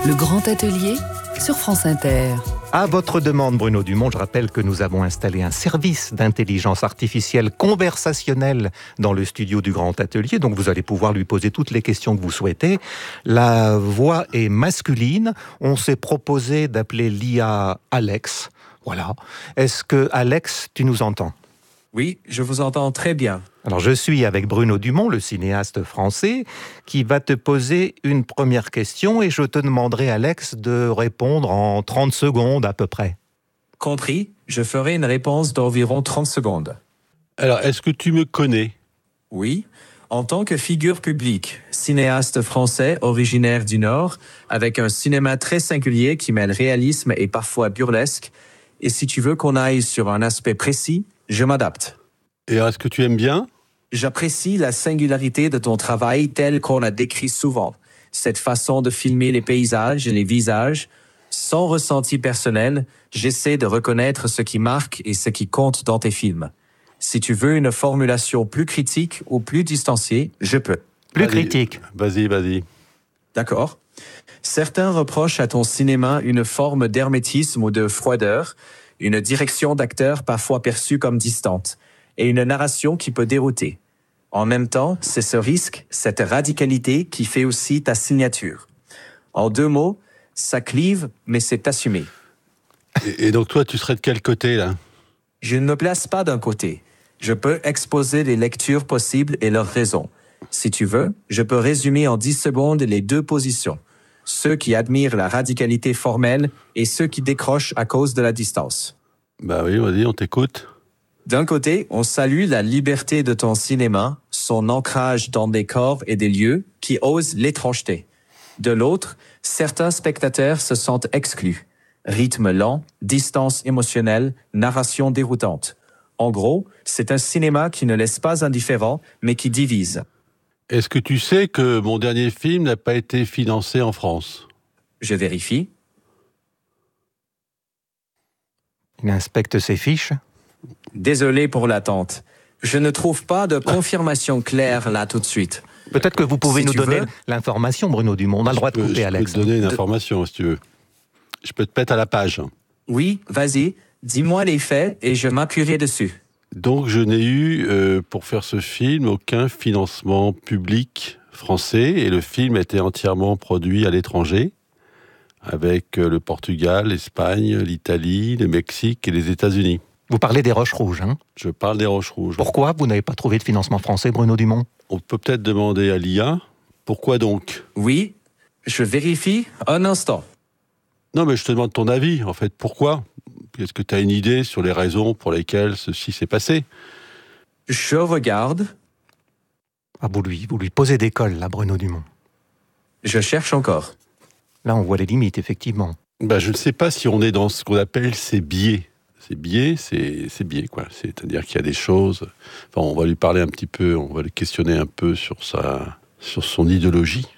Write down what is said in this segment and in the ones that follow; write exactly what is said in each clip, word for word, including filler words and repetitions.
Le Grand Atelier sur France Inter. À votre demande, Bruno Dumont, je rappelle que nous avons installé un service d'intelligence artificielle conversationnelle dans le studio du Grand Atelier. Donc vous allez pouvoir lui poser toutes les questions que vous souhaitez. La voix est masculine. On s'est proposé d'appeler l'I A Alex. Voilà. Est-ce que, Alex, tu nous entends ? Oui, je vous entends très bien. Alors, je suis avec Bruno Dumont, le cinéaste français, qui va te poser une première question et je te demanderai, Alex, de répondre en trente secondes à peu près. Compris, je ferai une réponse d'environ trente secondes. Alors, est-ce que tu me connais ? Oui, en tant que figure publique, cinéaste français originaire du Nord, avec un cinéma très singulier qui mêle réalisme et parfois burlesque, et si tu veux qu'on aille sur un aspect précis, je m'adapte. Et est-ce que tu aimes bien ? J'apprécie la singularité de ton travail tel qu'on l'a décrit souvent. Cette façon de filmer les paysages et les visages, sans ressenti personnel, j'essaie de reconnaître ce qui marque et ce qui compte dans tes films. Si tu veux une formulation plus critique ou plus distanciée, je peux. Plus Vas-y, critique. Vas-y, vas-y. D'accord. Certains reprochent à ton cinéma une forme d'hermétisme ou de froideur, une direction d'acteur parfois perçue comme distante, et une narration qui peut dérouter. En même temps, c'est ce risque, cette radicalité qui fait aussi ta signature. En deux mots, ça clive, mais c'est assumé. Et, et donc toi, tu serais de quel côté, là ? Je ne me place pas d'un côté. Je peux exposer les lectures possibles et leurs raisons. Si tu veux, je peux résumer en dix secondes les deux positions. Ceux qui admirent la radicalité formelle et ceux qui décrochent à cause de la distance. Bah oui, vas-y, on t'écoute. D'un côté, on salue la liberté de ton cinéma, son ancrage dans des corps et des lieux qui osent l'étrangeté. De l'autre, certains spectateurs se sentent exclus. Rythme lent, distance émotionnelle, narration déroutante. En gros, c'est un cinéma qui ne laisse pas indifférent, mais qui divise. Est-ce que tu sais que mon dernier film n'a pas été financé en France ? Je vérifie. Il inspecte ses fiches. Désolé pour l'attente. Je ne trouve pas de confirmation claire là tout de suite. Peut-être que vous pouvez Si nous tu donner veux. l'information, Bruno Dumont. On a le droit de Je peux- couper, je Alex. peux te donner une De- information, si tu veux. Je peux te mettre à la page. Oui, vas-y, dis-moi les faits et je m'appuierai dessus. Donc, je n'ai eu, euh, pour faire ce film, aucun financement public français. Et le film a été entièrement produit à l'étranger, avec euh, le Portugal, l'Espagne, l'Italie, le Mexique et les États-Unis. Vous parlez des Roches Rouges, hein ? Je parle des Roches Rouges. Pourquoi vous n'avez pas trouvé de financement français, Bruno Dumont ? On peut peut-être demander à l'I A, pourquoi donc ? Oui, je vérifie un instant. Non, mais je te demande ton avis, en fait. Pourquoi ? Est-ce que tu as une idée sur les raisons pour lesquelles ceci s'est passé ? Je regarde, Ah, vous lui, vous lui posez des cols, là, Bruno Dumont. je cherche encore. Là, on voit les limites, effectivement. Ben, je ne sais pas si on est dans ce qu'on appelle ces biais. Ces biais, c'est, c'est biais, quoi. C'est-à-dire qu'il y a des choses... Enfin, on va lui parler un petit peu, on va le questionner un peu sur, sa, sur son idéologie.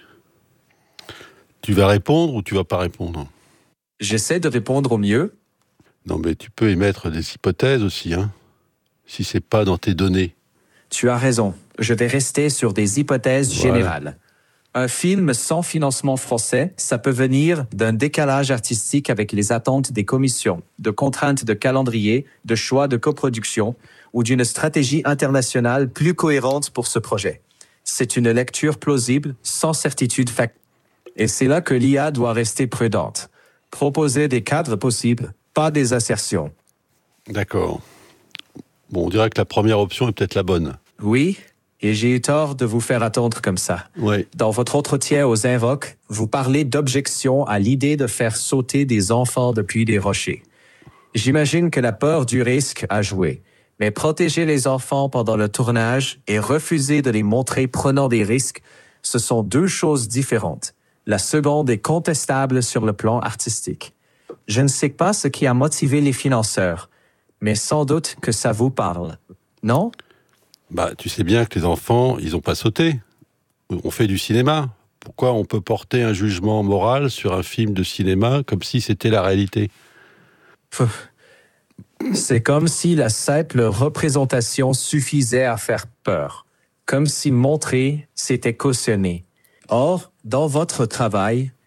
Tu vas répondre ou tu vas pas répondre ? J'essaie de répondre au mieux. Non, mais tu peux émettre des hypothèses aussi, hein, si c'est pas dans tes données. Tu as raison, je vais rester sur des hypothèses Voilà. générales. Un film sans financement français, ça peut venir d'un décalage artistique avec les attentes des commissions, de contraintes de calendrier, de choix de coproduction ou d'une stratégie internationale plus cohérente pour ce projet. C'est une lecture plausible, sans certitude factuelle. Et c'est là que l'I A doit rester prudente. Proposer des cadres possibles, pas des assertions. D'accord. Bon, on dirait que la première option est peut-être la bonne. Oui, et j'ai eu tort de vous faire attendre comme ça. Oui. Dans votre entretien aux Invoques, vous parlez d'objection à l'idée de faire sauter des enfants depuis des rochers. J'imagine que la peur du risque a joué. Mais protéger les enfants pendant le tournage et refuser de les montrer prenant des risques, ce sont deux choses différentes. La seconde est contestable sur le plan artistique. Je ne sais pas ce qui a motivé les financeurs, mais sans doute que ça vous parle. Non ? Bah, tu sais bien que les enfants, ils n'ont pas sauté. On fait du cinéma. Pourquoi on peut porter un jugement moral sur un film de cinéma comme si c'était la réalité ? Pff. C'est comme si la simple représentation suffisait à faire peur. Comme si montrer, c'était cautionner. Or, dans votre travail,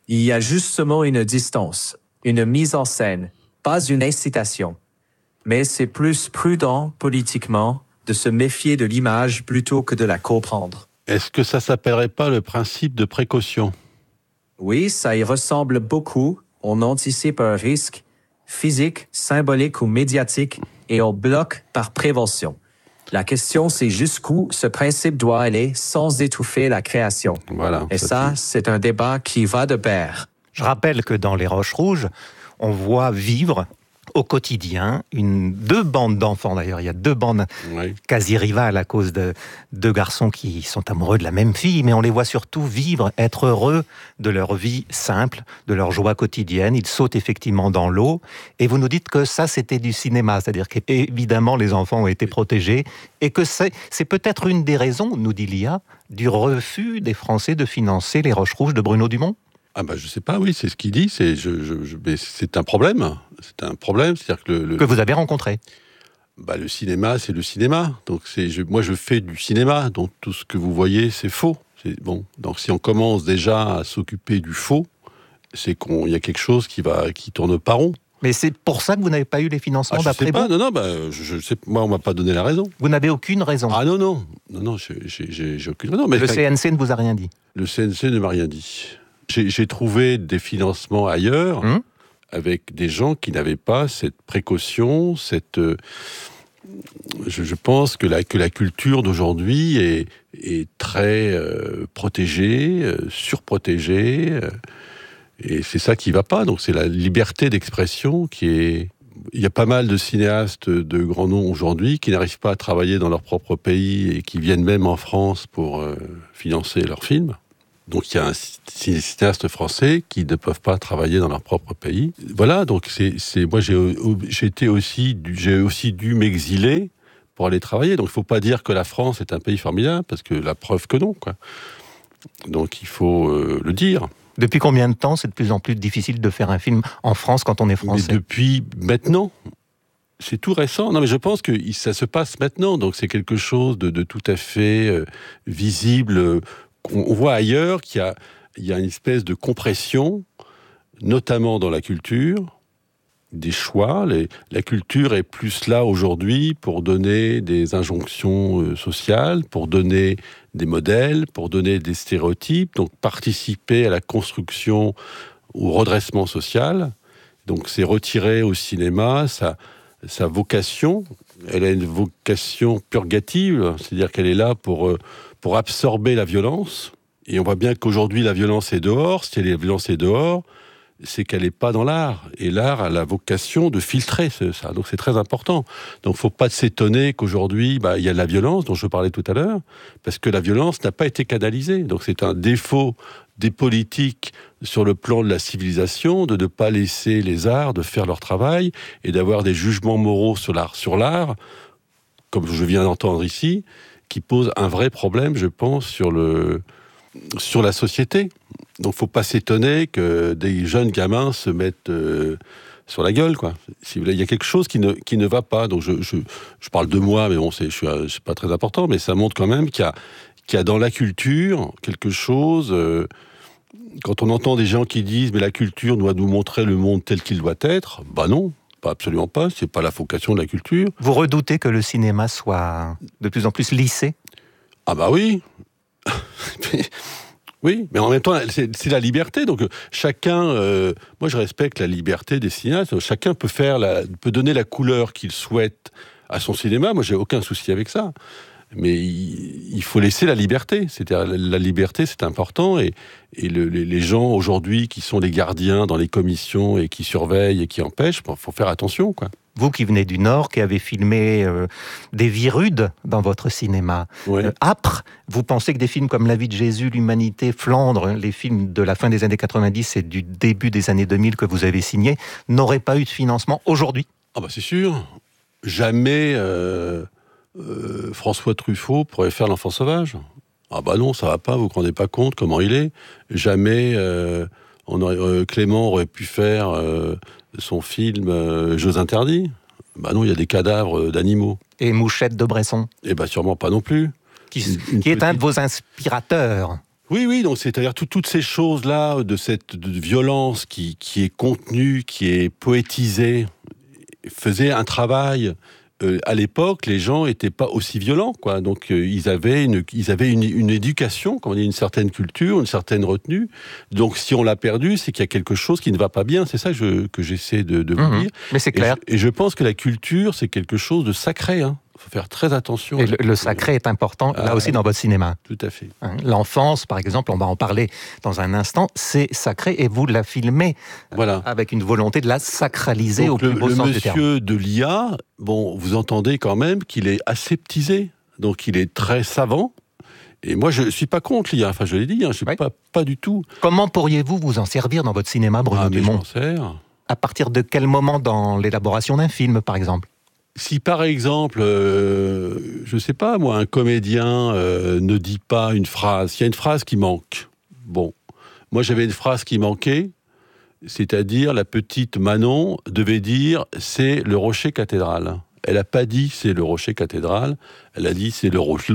Il y a justement une distance, une mise en scène, pas une incitation. Mais c'est plus prudent politiquement de se méfier de l'image plutôt que de la comprendre. Est-ce que ça s'appellerait pas le principe de précaution ? Oui, ça y ressemble beaucoup. On anticipe un risque physique, symbolique ou médiatique et on bloque par prévention. La question, c'est jusqu'où ce principe doit aller sans étouffer la création. Voilà. Et ça, c'est un débat qui va de pair. Je rappelle que dans Les Roches Rouges, on voit vivre au quotidien une, deux bandes d'enfants, d'ailleurs. Il y a deux bandes Oui. quasi rivales à cause de deux garçons qui sont amoureux de la même fille, mais on les voit surtout vivre, être heureux de leur vie simple, de leur joie quotidienne. Ils sautent effectivement dans l'eau. Et vous nous dites que ça, c'était du cinéma, c'est-à-dire qu'évidemment, les enfants ont été protégés et que c'est, c'est peut-être une des raisons, nous dit Lia, du refus des Français de financer Les Roches Rouges de Bruno Dumont. Ah bah je sais pas, oui, c'est ce qu'il dit, c'est, je, je, je, mais c'est un problème, c'est un problème, c'est-à-dire que le, le, Que vous avez rencontré. Bah le cinéma, c'est le cinéma, donc c'est, je, moi je fais du cinéma, donc tout ce que vous voyez, c'est faux. C'est, bon, donc si on commence déjà à s'occuper du faux, c'est qu'il y a quelque chose qui va, qui tourne pas rond. Mais c'est pour ça que vous n'avez pas eu les financements Ah, je d'après sais pas, vous. non, non, bah, je, je sais, moi on m'a pas donné la raison. Vous n'avez aucune raison. Ah non, non, non, non, j'ai, j'ai, j'ai aucune raison. Mais Le C N C ne vous a rien dit. Le C N C ne m'a rien dit. J'ai, j'ai trouvé des financements ailleurs, Hum. avec des gens qui n'avaient pas cette précaution, cette... euh, je, je pense que la, que la culture d'aujourd'hui est, est très euh, protégée, euh, surprotégée, euh, et c'est ça qui ne va pas. Donc c'est la liberté d'expression qui est... Il y a pas mal de cinéastes de grands noms aujourd'hui qui n'arrivent pas à travailler dans leur propre pays et qui viennent même en France pour euh, financer leurs films. Donc il y a un cinéaste français qui ne peuvent pas travailler dans leur propre pays. Voilà, donc c'est, c'est moi j'ai, j'ai été aussi, j'ai aussi dû m'exiler pour aller travailler. Donc il ne faut pas dire que la France est un pays formidable, parce que la preuve que non, quoi. Donc il faut euh, le dire. Depuis combien de temps c'est de plus en plus difficile de faire un film en France quand on est français ? Mais depuis maintenant. C'est tout récent. Non, mais je pense que ça se passe maintenant. Donc c'est quelque chose de, de tout à fait euh, visible. On voit ailleurs qu'il y a, il y a une espèce de compression, notamment dans la culture, des choix. Les, la culture est plus là aujourd'hui pour donner des injonctions euh, sociales, pour donner des modèles, pour donner des stéréotypes, donc participer à la construction, au redressement social. Donc c'est retirer au cinéma sa, sa vocation. Elle a une vocation purgative, c'est-à-dire qu'elle est là pour... Euh, pour absorber la violence. Et on voit bien qu'aujourd'hui, la violence est dehors. Si la violence est dehors, c'est qu'elle n'est pas dans l'art. Et l'art a la vocation de filtrer ça. Donc c'est très important. Donc il ne faut pas s'étonner qu'aujourd'hui, bah, il y a de la violence, dont je parlais tout à l'heure, parce que la violence n'a pas été canalisée. Donc c'est un défaut des politiques sur le plan de la civilisation, de ne pas laisser les arts de faire leur travail et d'avoir des jugements moraux sur l'art, sur l'art, comme je viens d'entendre ici, qui pose un vrai problème, je pense, sur, le, sur la société. Donc, il ne faut pas s'étonner que des jeunes gamins se mettent euh, sur la gueule, quoi. Si vous voulez, il y a quelque chose qui ne, qui ne va pas. Donc, je, je, je parle de moi, mais bon, c'est, je suis, c'est pas très important, mais ça montre quand même qu'il y a, qu'il y a dans la culture quelque chose... Euh, quand on entend des gens qui disent « mais la culture doit nous montrer le monde tel qu'il doit être », bah non. Pas absolument pas, c'est pas la vocation de la culture. Vous redoutez que le cinéma soit de plus en plus lissé ? Ah bah oui. Oui, mais en même temps, c'est, c'est la liberté. Donc chacun, euh, moi je respecte la liberté des cinéastes. Chacun peut faire, la, peut donner la couleur qu'il souhaite à son cinéma. Moi j'ai aucun souci avec ça. Mais il, il faut laisser la liberté. C'est-à-dire la, la liberté, c'est important. Et, et le, les, les gens aujourd'hui qui sont les gardiens dans les commissions et qui surveillent et qui empêchent, il faut faire attention, quoi. Vous qui venez du Nord, qui avez filmé euh, des vies rudes dans votre cinéma, Ouais. euh, âpres, vous pensez que des films comme La vie de Jésus, L'Humanité, Flandre, les films de la fin des années quatre-vingt-dix et du début des années deux mille que vous avez signés, n'auraient pas eu de financement aujourd'hui ? Ah bah c'est sûr. Jamais euh, euh, François Truffaut pourrait faire L'Enfant sauvage. Ah bah non, ça va pas, vous vous rendez pas compte comment il est. Jamais euh, on aurait, euh, Clément aurait pu faire euh, son film euh, Jeux interdits. Bah non, il y a des cadavres d'animaux. Et Mouchette de Bresson, Et bah sûrement pas non plus. qui, Une- une qui est un petite- de vos inspirateurs. Oui, oui, donc c'est-à-dire tout, toutes ces choses-là, de cette de violence qui, qui est contenue, qui est poétisée, faisaient un travail. Euh, à l'époque, les gens n'étaient pas aussi violents, quoi. Donc, euh, ils avaient, une, ils avaient une, une éducation, comme on dit, une certaine culture, une certaine retenue. Donc, si on l'a perdu, c'est qu'il y a quelque chose qui ne va pas bien. C'est ça que, je, que j'essaie de, de vous Mmh, dire. mais c'est clair. Et je, et je pense que la culture, c'est quelque chose de sacré. Hein. Il faut faire très attention. Et le, le sacré est important, là Ah, aussi, dans votre cinéma. Tout à fait. Hein, l'enfance, par exemple, on va en parler dans un instant, c'est sacré et vous la filmez Voilà. avec une volonté de la sacraliser Donc, au plus le, beau le sens du terme. monsieur de l'I A, bon, vous entendez quand même qu'il est aseptisé. Donc, il est très savant. Et moi, je ne suis pas contre l'I A. Enfin, je l'ai dit, hein, je suis Oui. pas, pas du tout. Comment pourriez-vous vous en servir dans votre cinéma, Bruno Ah, mais je Dumont? m'en sers. À partir de quel moment dans l'élaboration d'un film, par exemple? Si par exemple, euh, je sais pas moi, un comédien euh, ne dit pas une phrase, il y a une phrase qui manque. Bon, moi j'avais une phrase qui manquait, c'est-à-dire la petite Manon devait dire c'est le rocher cathédral. Elle n'a pas dit c'est le rocher cathédral, elle a dit c'est le rocher.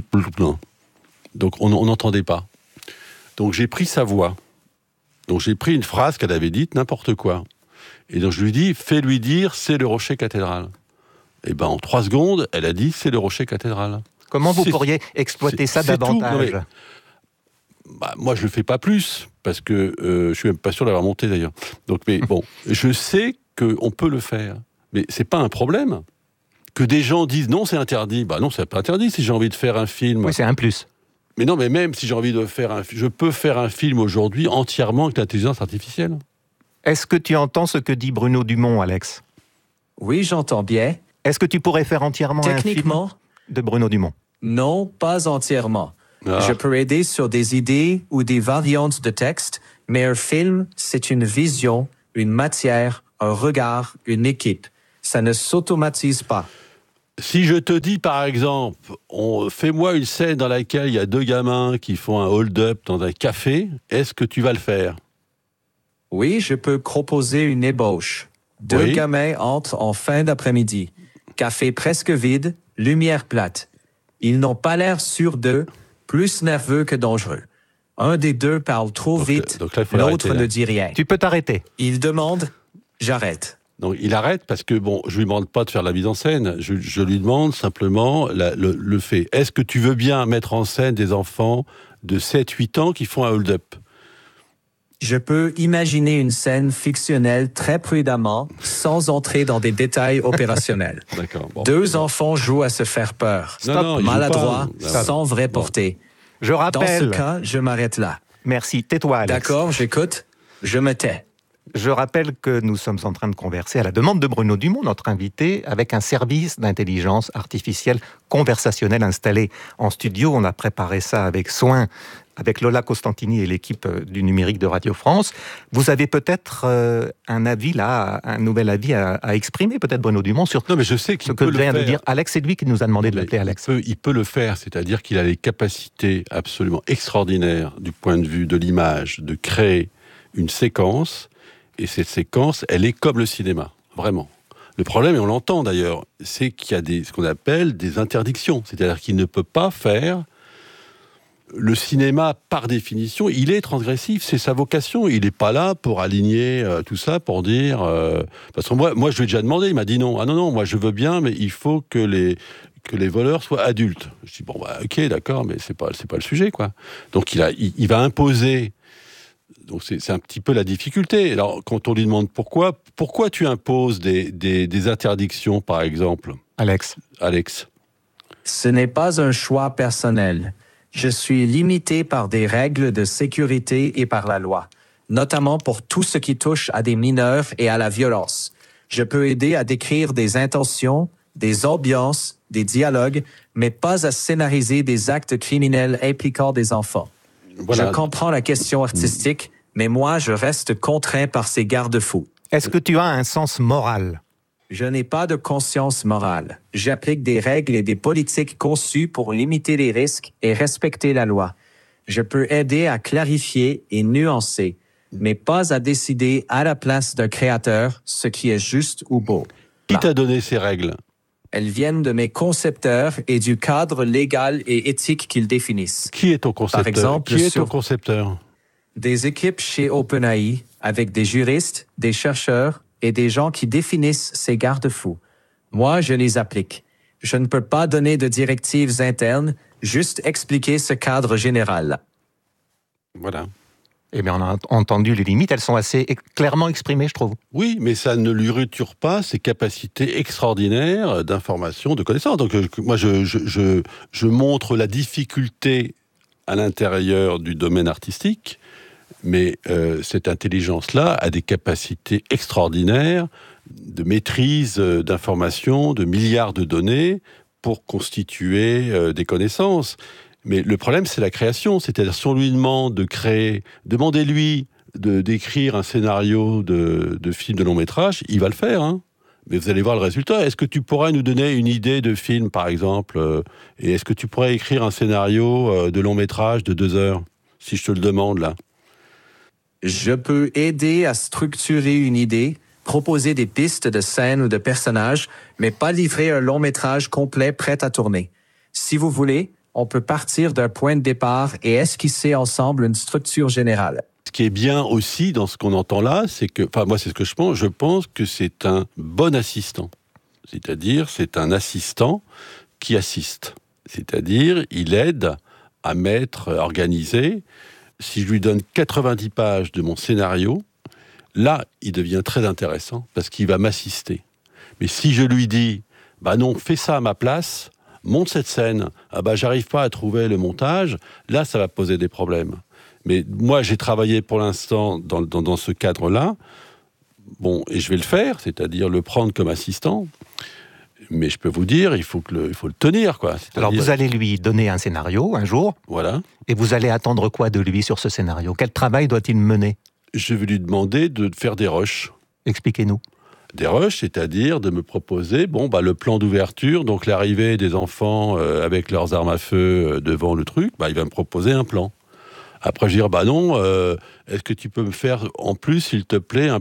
Donc on n'entendait pas. Donc j'ai pris sa voix. Donc j'ai pris une phrase qu'elle avait dite, n'importe quoi. Et donc je lui dis fais-lui dire c'est le rocher cathédral. Et ben en trois secondes, elle a dit c'est le rocher cathédral. Comment vous C'est- pourriez exploiter ça c'est tout. davantage? Non, mais- Bah, moi, je le fais pas plus parce que euh, je suis même pas sûr d'avoir monté d'ailleurs. Donc, mais bon, je sais qu'on peut le faire, mais c'est pas un problème. Que des gens disent non, c'est interdit. Bah non, c'est pas interdit. Si j'ai envie de faire un film, Oui, c'est un plus. mais non, mais même si j'ai envie de faire un, je peux faire un film aujourd'hui entièrement avec l'intelligence artificielle. Est-ce que tu entends ce que dit Bruno Dumont, Alex? Oui, j'entends bien. Est-ce que tu pourrais faire entièrement un film Techniquement, de Bruno Dumont? non, pas entièrement. Ah. Je peux aider sur des idées ou des variantes de texte, mais un film, c'est une vision, une matière, un regard, une équipe. Ça ne s'automatise pas. Si je te dis, par exemple, on, fais-moi une scène dans laquelle il y a deux gamins qui font un hold-up dans un café, est-ce que tu vas le faire? Oui, je peux proposer une ébauche. Deux Oui. gamins entrent en fin d'après-midi. Café presque vide, lumière plate. Ils n'ont pas l'air sûrs d'eux, plus nerveux que dangereux. Un des deux parle trop Donc, vite, euh, donc là, il faut l'autre l'arrêter, là. ne dit rien. Tu peux t'arrêter. Il demande, j'arrête. Donc il arrête parce que, bon, je lui demande pas de faire la mise en scène, je, je lui demande simplement la- le, le fait. Est-ce que tu veux bien mettre en scène des enfants de sept huit ans qui font un hold-up? Je peux imaginer une scène fictionnelle très prudemment, sans entrer dans des détails opérationnels. D'accord. Bon. Deux enfants jouent à se faire peur. Non, non, ils jouent Maladroit, pas. sans vraie Bon. portée. Je Dans ce rappelle... cas, je m'arrête là. Merci, tais-toi, Alex. D'accord, j'écoute, je me tais. Je rappelle que nous sommes en train de converser à la demande de Bruno Dumont, notre invité, avec un service d'intelligence artificielle conversationnelle installé en studio. On a préparé ça avec soin avec Lola Costantini et l'équipe du numérique de Radio France. Vous avez peut-être euh, un avis là, un nouvel avis à, à exprimer, peut-être Bruno Dumont, sur Non, mais je sais ce qu'il que peut le vient de faire. dire Alex. C'est lui qui nous a demandé de Mais l'appeler il Alex. peut, il peut le faire, c'est-à-dire qu'il a les capacités absolument extraordinaires du point de vue de l'image, de créer une séquence, et cette séquence, elle est comme le cinéma, vraiment. Le problème, et on l'entend d'ailleurs, c'est qu'il y a des, ce qu'on appelle des interdictions, c'est-à-dire qu'il ne peut pas faire... Le cinéma, par définition, il est transgressif, c'est sa vocation. Il n'est pas là pour aligner euh, tout ça, pour dire... Euh, parce que moi, moi, je lui ai déjà demandé, il m'a dit non. Ah non, non, moi je veux bien, mais il faut que les, que les voleurs soient adultes. Je dis, bon, bah, ok, d'accord, mais c'est pas, c'est pas le sujet, quoi. Donc il, a, il, il va imposer... Donc c'est, c'est un petit peu la difficulté. Alors, quand on lui demande pourquoi, pourquoi tu imposes des, des, des interdictions, par exemple, Alex. Alex? Ce n'est pas un choix personnel. Je suis limité par des règles de sécurité et par la loi, notamment pour tout ce qui touche à des mineurs et à la violence. Je peux aider à décrire des intentions, des ambiances, des dialogues, mais pas à scénariser des actes criminels impliquant des enfants. Voilà. Je comprends la question artistique, mais moi, je reste contraint par ces garde-fous. Est-ce que tu as un sens moral? Je n'ai pas de conscience morale. J'applique des règles et des politiques conçues pour limiter les risques et respecter la loi. Je peux aider à clarifier et nuancer, mais pas à décider à la place d'un créateur ce qui est juste ou beau. Qui t'a donné ces règles? Elles viennent de mes concepteurs et du cadre légal et éthique qu'ils définissent. Qui est ton concepteur? Par exemple, Qui est sur- ton concepteur? Des équipes chez OpenAI avec des juristes, des chercheurs et des gens qui définissent ces garde-fous. Moi, je les applique. Je ne peux pas donner de directives internes, juste expliquer ce cadre général. Voilà. Eh bien, on a entendu les limites, elles sont assez ex- clairement exprimées, je trouve. Oui, mais ça ne lui retire pas ses capacités extraordinaires d'information, de connaissance. Donc, euh, moi, je, je, je, je montre la difficulté à l'intérieur du domaine artistique, mais euh, cette intelligence-là a des capacités extraordinaires de maîtrise euh, d'informations, de milliards de données pour constituer euh, des connaissances. Mais le problème, c'est la création. C'est-à-dire, si on lui demande de créer, demandez-lui de, d'écrire un scénario de, de film de long métrage, il va le faire, hein. Mais vous allez voir le résultat. Est-ce que tu pourrais nous donner une idée de film, par exemple, euh, et est-ce que tu pourrais écrire un scénario euh, de long métrage de deux heures, si je te le demande, là? Je peux aider à structurer une idée, proposer des pistes de scènes ou de personnages, mais pas livrer un long métrage complet prêt à tourner. Si vous voulez, on peut partir d'un point de départ et esquisser ensemble une structure générale. Ce qui est bien aussi dans ce qu'on entend là, c'est que, enfin moi c'est ce que je pense, je pense que c'est un bon assistant. C'est-à-dire, c'est un assistant qui assiste. C'est-à-dire, il aide à mettre, à organiser. Si je lui donne quatre-vingt-dix pages de mon scénario, là, il devient très intéressant parce qu'il va m'assister. Mais si je lui dis, bah non, fais ça à ma place, monte cette scène, ah bah j'arrive pas à trouver le montage, là, ça va poser des problèmes. Mais moi, j'ai travaillé pour l'instant dans, dans, dans ce cadre-là, bon, et je vais le faire, c'est-à-dire le prendre comme assistant. Mais je peux vous dire, il faut, que le, il faut le tenir, quoi. C'est-à-dire... Alors, vous allez lui donner un scénario un jour, Voilà. et vous allez attendre quoi de lui sur ce scénario? Quel travail doit-il mener? Je vais lui demander de faire des rushs. Expliquez-nous. Des rushs, c'est-à-dire de me proposer bon, bah, le plan d'ouverture, donc l'arrivée des enfants euh, avec leurs armes à feu euh, devant le truc, bah, il va me proposer un plan. Après, je vais dire, bah non, euh, est-ce que tu peux me faire, en plus, s'il te plaît, un